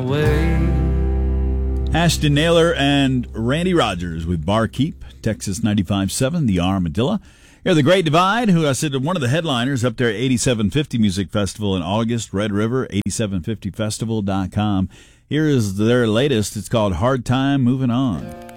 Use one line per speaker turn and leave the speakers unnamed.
Ashton Naylor and Randy Rogers with Barkeep, Texas 95.7, the Armadillo. Here, the Great Divide, who I said one of the headliners up there at 8750 Music Festival in August, Red River, 8750festival.com. Here is their latest. It's called Hard Time Moving On.